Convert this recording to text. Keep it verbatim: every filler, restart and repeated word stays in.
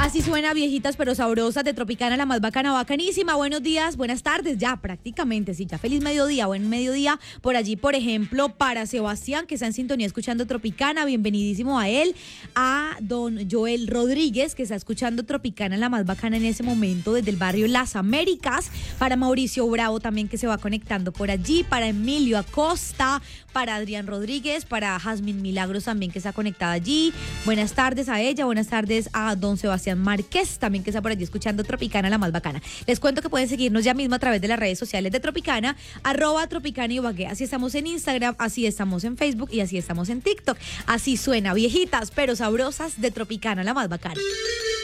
Así suena Viejitas pero Sabrosas de Tropicana, la más bacana, bacanísima. Buenos días, buenas tardes, ya prácticamente, sí, ya feliz mediodía, buen mediodía por allí, por ejemplo, para Sebastián, que está en sintonía escuchando Tropicana, bienvenidísimo a él, a don Joel Rodríguez, que está escuchando Tropicana, la más bacana en ese momento, desde el barrio Las Américas, para Mauricio Bravo también, que se va conectando por allí, para Emilio Acosta, para Adrián Rodríguez, para Jazmín Milagros también, que está conectada allí. Buenas tardes a ella, buenas tardes a don Sebastián Márquez, también que está por allí escuchando Tropicana, la más bacana. Les cuento que pueden seguirnos ya mismo a través de las redes sociales de Tropicana, arroba Tropicana Ibagué. Así estamos en Instagram, así estamos en Facebook y así estamos en TikTok. Así suena Viejitas pero Sabrosas de Tropicana, la más bacana.